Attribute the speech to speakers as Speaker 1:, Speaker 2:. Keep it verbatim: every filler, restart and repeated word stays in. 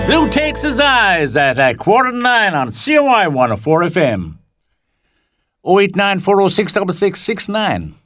Speaker 1: Lou Takes His Eyes at a quarter to nine on C O I one oh four F M. oh eight nine, four oh six, six six six nine.